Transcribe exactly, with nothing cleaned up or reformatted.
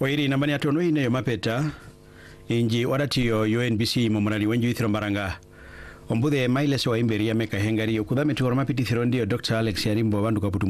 Wairi namani atono ine mapeta inji wadatio U N B C momonali wenju ithiro maranga ombudhe maile sewa imberi ya meka hengari okudhame tuwarma piti thirondio Doctor Alex Yarimbo wandu kaputu